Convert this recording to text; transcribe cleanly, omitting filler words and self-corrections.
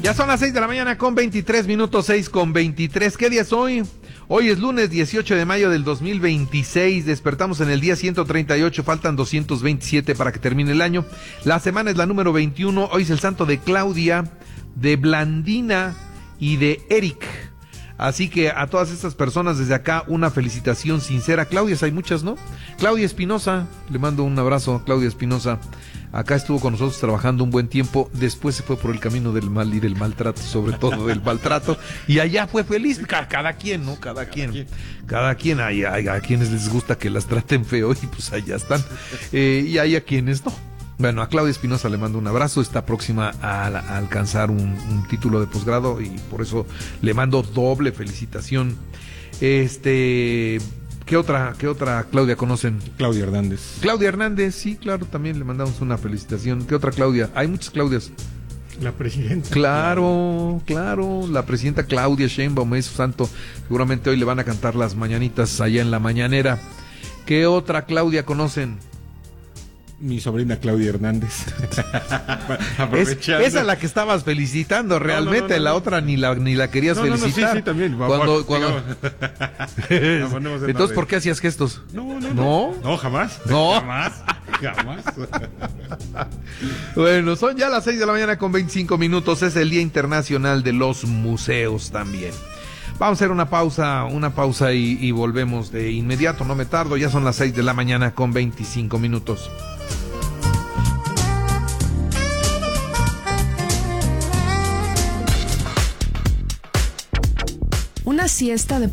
Ya son las 6 de la mañana con 23 minutos, 6 con 23. ¿Qué día es hoy? Hoy es lunes 18 de mayo del 2026. Despertamos en el día 138, faltan 227 para que termine el año. La semana es la número 21. Hoy es el santo de Claudia, de Blandina y de Eric. Así que a todas estas personas desde acá una felicitación sincera. Claudias hay muchas, ¿no? Claudia Espinosa, le mando un abrazo a Claudia Espinosa. Acá estuvo con nosotros trabajando un buen tiempo, después se fue por el camino del mal y del maltrato, sobre todo del maltrato, y allá fue feliz. Cada quien, ¿no? Cada quien, hay a quienes les gusta que las traten feo y pues allá están, y hay a quienes no. Bueno, a Claudia Espinosa le mando un abrazo, está próxima a alcanzar un título de posgrado y por eso le mando doble felicitación. ¿Qué otra Claudia conocen? Claudia Hernández. Claudia Hernández, sí, claro, también le mandamos una felicitación. ¿Qué otra Claudia? Hay muchas Claudias. La presidenta. Claro, la presidenta Claudia Sheinbaum es su santo. Seguramente hoy le van a cantar las mañanitas allá en la mañanera. ¿Qué otra Claudia conocen? Mi sobrina Claudia Hernández. Esa es la que estabas felicitando realmente, no. La otra ni la querías felicitar. Sí, también. Cuando... Entonces, ¿por qué hacías gestos? No, jamás. No. Jamás. Bueno, son ya las 6 de la mañana con 25 minutos. Es el Día Internacional de los Museos también. Vamos a hacer una pausa y volvemos de inmediato, no me tardo. Ya son las 6 de la mañana con 25 minutos. Una siesta de